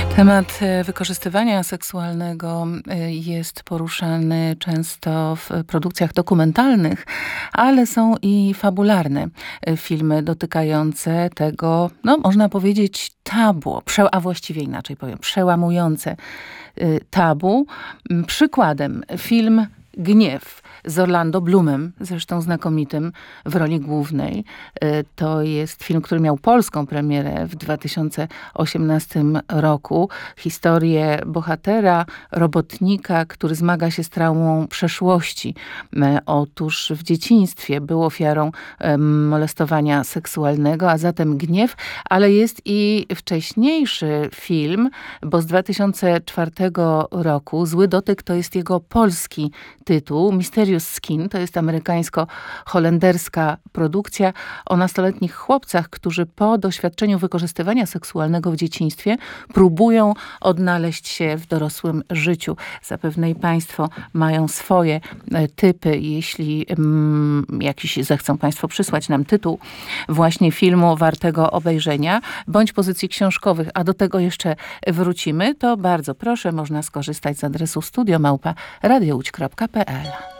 Temat wykorzystywania seksualnego jest poruszany często w produkcjach dokumentalnych, ale są i fabularne filmy dotykające tego, no można powiedzieć, tabu, a właściwie inaczej powiem, przełamujące tabu. Przykładem film Gniew z Orlando Bloomem, zresztą znakomitym w roli głównej. To jest film, który miał polską premierę w 2018 roku. Historię bohatera, robotnika, który zmaga się z traumą przeszłości. Otóż w dzieciństwie był ofiarą molestowania seksualnego, a zatem Gniew, ale jest i wcześniejszy film, bo z 2004 roku Zły dotyk to jest jego polski tytuł. Mysterious Skin to jest amerykańsko-holenderska produkcja o nastoletnich chłopcach, którzy po doświadczeniu wykorzystywania seksualnego w dzieciństwie próbują odnaleźć się w dorosłym życiu. Zapewne i państwo mają swoje typy. Jeśli jakiś zechcą państwo przysłać nam tytuł właśnie filmu wartego obejrzenia, bądź pozycji książkowych, a do tego jeszcze wrócimy, to bardzo proszę, można skorzystać z adresu studio@radiołódź.pl.